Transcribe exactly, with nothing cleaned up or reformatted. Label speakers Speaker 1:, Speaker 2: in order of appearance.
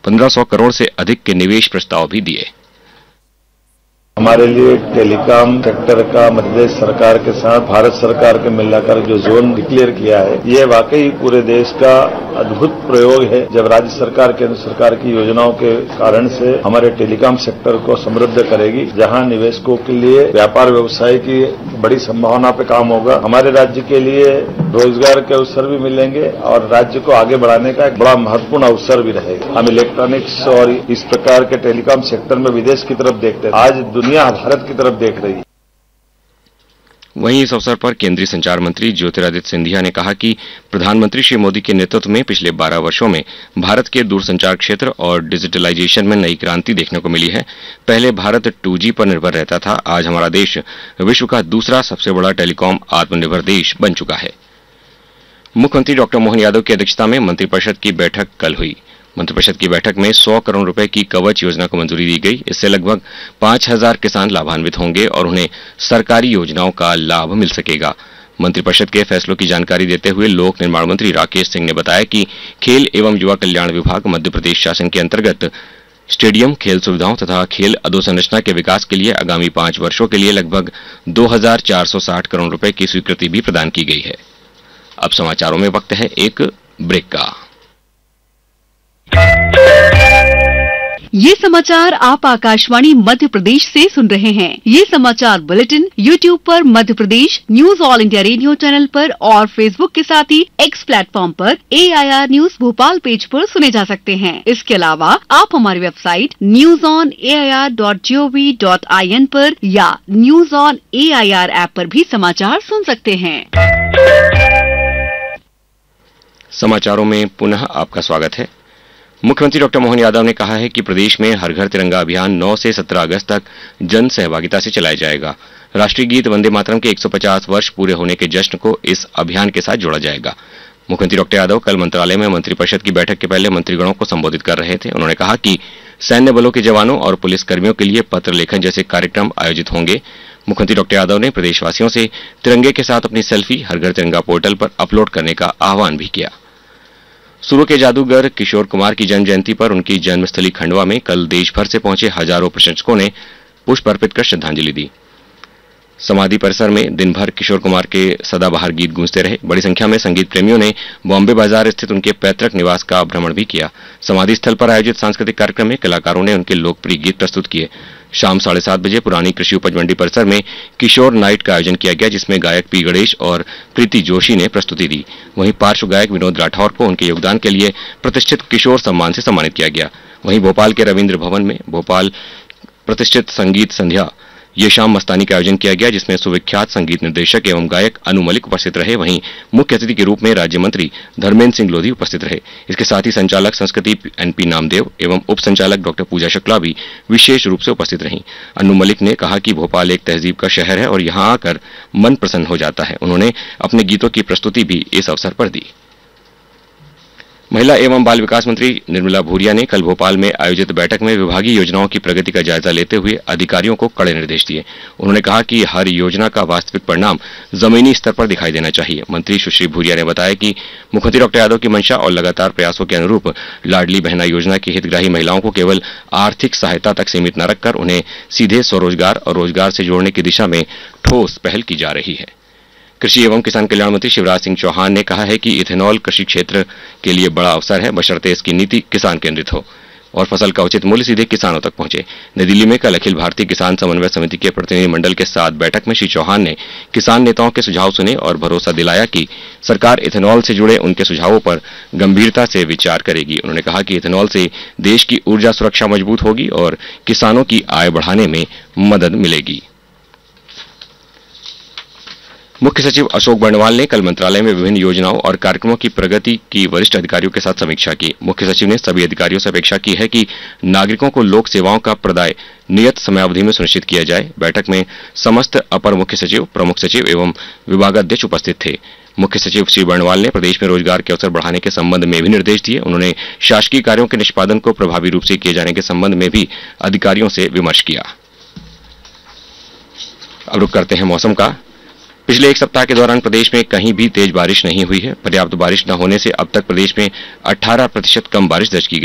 Speaker 1: पंद्रह सौ करोड़ से अधिक के निवेश प्रस्ताव भी दिए।
Speaker 2: हमारे लिए टेलीकॉम सेक्टर का मध्य प्रदेश सरकार के साथ भारत सरकार के मिलाकर जो जोन डिक्लेयर किया है, ये वाकई पूरे देश का अद्भुत प्रयोग है। जब राज्य सरकार केंद्र सरकार की योजनाओं के कारण से हमारे टेलीकॉम सेक्टर को समृद्ध करेगी, जहां निवेशकों के लिए व्यापार व्यवसाय की बड़ी संभावना पे काम होगा। हमारे राज्य के लिए रोजगार के अवसर भी मिलेंगे और राज्य को आगे बढ़ाने का एक बड़ा महत्वपूर्ण अवसर भी रहेगा। हम इलेक्ट्रॉनिक्स और इस प्रकार के टेलीकॉम सेक्टर में विदेश की तरफ देखते हैं, आज दुनिया भारत की तरफ देख रही है।
Speaker 1: वहीं इस अवसर पर केंद्रीय संचार मंत्री ज्योतिरादित्य सिंधिया ने कहा कि प्रधानमंत्री श्री मोदी के नेतृत्व में पिछले बारह वर्षों में भारत के दूरसंचार क्षेत्र और डिजिटलाइजेशन में नई क्रांति देखने को मिली है। पहले भारत टू जी पर निर्भर रहता था, आज हमारा देश विश्व का दूसरा सबसे बड़ा टेलीकॉम आत्मनिर्भर देश बन चुका है। मुख्यमंत्री डॉक्टर मोहन यादव की अध्यक्षता में मंत्रिपरिषद की बैठक कल हुई। मंत्रिपरिषद की बैठक में सौ करोड़ रुपए की कवच योजना को मंजूरी दी गई। इससे लगभग पांच हजार किसान लाभान्वित होंगे और उन्हें सरकारी योजनाओं का लाभ मिल सकेगा। मंत्रिपरिषद के फैसलों की जानकारी देते हुए लोक निर्माण मंत्री राकेश सिंह ने बताया कि खेल एवं युवा कल्याण विभाग मध्य प्रदेश शासन के अंतर्गत स्टेडियम, खेल सुविधाओं तथा खेल अधोसंरचना के विकास के लिए आगामी पांच वर्षों के लिए लगभग दो हजार चार सौ साठ करोड़ रुपए की स्वीकृति भी प्रदान की गई है। अब समाचारों में वक्त है एक ब्रेक का।
Speaker 3: ये समाचार आप आकाशवाणी मध्य प्रदेश से सुन रहे हैं। ये समाचार बुलेटिन यूट्यूब पर Madhya Pradesh news all India radio channel पर और फेसबुक के साथ ही एक्स प्लेटफॉर्म पर ए I R news Bhopal page पर सुने जा सकते हैं। इसके अलावा आप हमारी website news on A I R dot G O V dot I N पर या news on A I R app पर भी समाचार सुन सकते हैं।
Speaker 1: समाचारों में पुनः आपका स्वागत है। मुख्यमंत्री डॉक्टर मोहन यादव ने कहा है कि प्रदेश में हर घर तिरंगा अभियान नौ से सत्रह अगस्त तक जन सहभागिता से चलाया जाएगा। राष्ट्रीय गीत वंदे मातरम के एक सौ पचास वर्ष पूरे होने के जश्न को इस अभियान के साथ जोड़ा जाएगा। मुख्यमंत्री डॉक्टर यादव कल मंत्रालय में मंत्रिपरिषद की बैठक के पहले मंत्रीगणों को संबोधित कर रहे थे। उन्होंने कहा कि सैन्य बलों के जवानों और पुलिसकर्मियों के लिए पत्र लेखन जैसे कार्यक्रम आयोजित होंगे। मुख्यमंत्री डॉक्टर यादव ने प्रदेशवासियों से तिरंगे के साथ अपनी सेल्फी हर घर तिरंगा पोर्टल पर अपलोड करने का आह्वान भी किया। सूरों के जादूगर किशोर कुमार की जन्म जयंती पर उनकी जन्मस्थली खंडवा में कल देश भर से पहुंचे हजारों प्रशंसकों ने पुष्प अर्पित कर श्रद्धांजलि दी। समाधि परिसर में दिन भर किशोर कुमार के सदाबहार गीत गूंजते रहे। बड़ी संख्या में संगीत प्रेमियों ने बॉम्बे बाजार स्थित उनके पैतृक निवास का भ्रमण भी किया। समाधि स्थल पर आयोजित सांस्कृतिक कार्यक्रम में कलाकारों ने उनके लोकप्रिय गीत प्रस्तुत किए। शाम साढ़े सात बजे पुरानी कृषि उपज मंडी परिसर में किशोर नाइट का आयोजन किया गया, जिसमें गायक पी गणेश और प्रीति जोशी ने प्रस्तुति दी। वहीं पार्श्व गायक विनोद राठौर को उनके योगदान के लिए प्रतिष्ठित किशोर सम्मान से सम्मानित किया गया। वहीं भोपाल के रविंद्र भवन में भोपाल प्रतिष्ठित संगीत संध्या ये शाम मस्तानी का आयोजन किया गया, जिसमें सुविख्यात संगीत निर्देशक एवं गायक अनु मलिक उपस्थित रहे। वहीं मुख्य अतिथि के रूप में राज्य मंत्री धर्मेंद्र सिंह लोधी उपस्थित रहे। इसके साथ ही संचालक संस्कृति एन पी नामदेव एवं उप संचालक डॉक्टर पूजा शुक्ला भी विशेष रूप से उपस्थित रहीं। अनु मलिक ने कहा कि भोपाल एक तहजीब का शहर है और यहाँ आकर मन प्रसन्न हो जाता है। उन्होंने अपने गीतों की प्रस्तुति भी इस अवसर पर दी। महिला एवं बाल विकास मंत्री निर्मला भूरिया ने कल भोपाल में आयोजित बैठक में विभागीय योजनाओं की प्रगति का जायजा लेते हुए अधिकारियों को कड़े निर्देश दिए। उन्होंने कहा कि हर योजना का वास्तविक परिणाम जमीनी स्तर पर दिखाई देना चाहिए। मंत्री सुश्री भूरिया ने बताया कि मुख्यमंत्री डॉक्टर यादव की मंशा और लगातार प्रयासों के अनुरूप लाडली बहना योजना की हितग्राही महिलाओं को केवल आर्थिक सहायता तक सीमित न रखकर उन्हें सीधे स्वरोजगार और रोजगार से जोड़ने की दिशा में ठोस पहल की जा रही है। कृषि एवं किसान कल्याण मंत्री शिवराज सिंह चौहान ने कहा है कि इथेनॉल कृषि क्षेत्र के लिए बड़ा अवसर है, बशर्ते इसकी नीति किसान केंद्रित हो और फसल का उचित मूल्य सीधे किसानों तक पहुंचे। नई दिल्ली में कल अखिल भारतीय किसान समन्वय समिति के प्रतिनिधि मंडल के साथ बैठक में श्री चौहान ने किसान नेताओं के सुझाव सुने और भरोसा दिलाया कि सरकार इथेनॉल से जुड़े उनके सुझावों पर गंभीरता से विचार करेगी। उन्होंने कहा कि इथेनॉल से देश की ऊर्जा सुरक्षा मजबूत होगी और किसानों की आय बढ़ाने में मदद मिलेगी। मुख्य सचिव अशोक बर्णवाल ने कल मंत्रालय में विभिन्न योजनाओं और कार्यक्रमों की प्रगति की वरिष्ठ अधिकारियों के साथ समीक्षा की। मुख्य सचिव ने सभी अधिकारियों से अपेक्षा की है कि नागरिकों को लोक सेवाओं का प्रदाय नियत समयावधि में सुनिश्चित किया जाए। बैठक में समस्त अपर मुख्य सचिव, प्रमुख सचिव एवं विभागाध्यक्ष उपस्थित थे। मुख्य सचिव श्री बर्णवाल ने प्रदेश में रोजगार के अवसर बढ़ाने के संबंध में भी निर्देश दिए। उन्होंने शासकीय कार्यों के निष्पादन को प्रभावी रूप से किए जाने के संबंध में भी अधिकारियों से विमर्श किया। अब रुक करते हैं मौसम का। पिछले एक सप्ताह के दौरान प्रदेश में कहीं भी तेज बारिश नहीं हुई है। पर्याप्त बारिश न होने से अब तक प्रदेश में अठारह प्रतिशत कम बारिश दर्ज की गई।